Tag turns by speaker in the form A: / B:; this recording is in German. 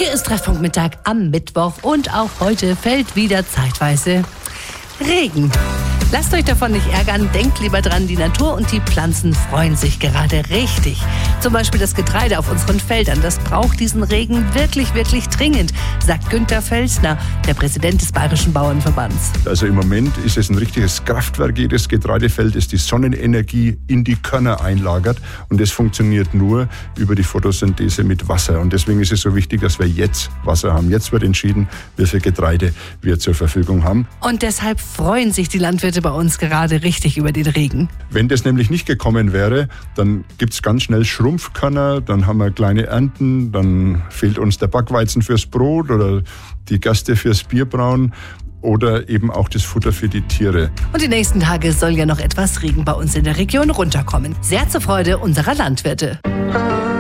A: Hier ist Treffpunkt Mittag am Mittwoch und auch heute fällt wieder zeitweise Regen. Lasst euch davon nicht ärgern, denkt lieber dran, die Natur und die Pflanzen freuen sich gerade richtig. Zum Beispiel das Getreide auf unseren Feldern, das braucht diesen Regen wirklich, wirklich dringend, sagt Günther Felsner, der Präsident des Bayerischen Bauernverbands.
B: Also im Moment ist es ein richtiges Kraftwerk, jedes Getreidefeld, das die Sonnenenergie in die Körner einlagert und das funktioniert nur über die Photosynthese mit Wasser und deswegen ist es so wichtig, dass wir jetzt Wasser haben. Jetzt wird entschieden, wie viel Getreide wir zur Verfügung haben.
A: Und deshalb freuen sich die Landwirte bei uns gerade richtig über den Regen.
B: Wenn das nämlich nicht gekommen wäre, dann gibt es ganz schnell Schrumpfkörner, dann haben wir kleine Ernten, dann fehlt uns der Backweizen fürs Brot oder die Gerste fürs Bierbrauen oder eben auch das Futter für die Tiere.
A: Und die nächsten Tage soll ja noch etwas Regen bei uns in der Region runterkommen. Sehr zur Freude unserer Landwirte.